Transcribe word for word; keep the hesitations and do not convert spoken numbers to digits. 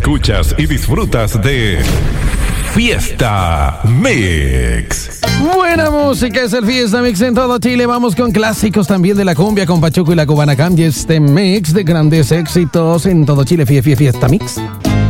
Escuchas y disfrutas de Fiesta Mix. Buena música es el Fiesta Mix en todo Chile. Vamos con clásicos también de la cumbia con Pachuco y la Cubana Cam. Y este mix de grandes éxitos en todo Chile. Fie, fie, Fiesta Mix.